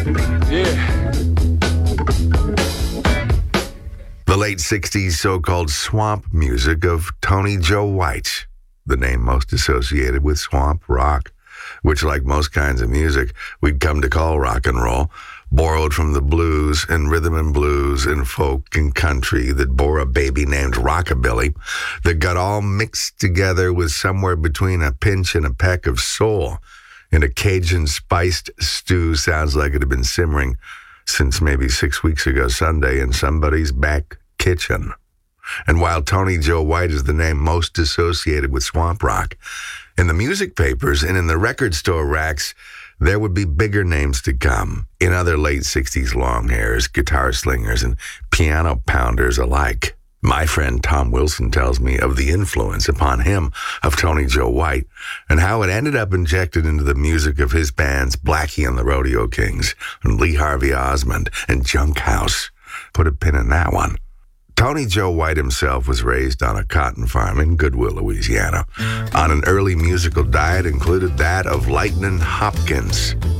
Yeah. The late 60s so-called swamp music of Tony Joe White, the name most associated with swamp rock, which, like most kinds of music we'd come to call rock and roll, borrowed from the blues and rhythm and blues and folk and country that bore a baby named rockabilly that got all mixed together with somewhere between a pinch and a peck of soul in a Cajun-spiced stew. Sounds like it had been simmering since maybe 6 weeks ago Sunday in somebody's back kitchen. And while Tony Joe White is the name most associated with swamp rock, in the music papers and in the record store racks, there would be bigger names to come in other late 60s long hairs, guitar slingers, and piano pounders alike. My friend Tom Wilson tells me of the influence upon him of Tony Joe White and how it ended up injected into the music of his bands Blackie and the Rodeo Kings and Lee Harvey Osmond and Junk House. Put a pin in that one. Tony Joe White himself was raised on a cotton farm in Goodwill, Louisiana, on an early musical diet included that of Lightnin' Hopkins.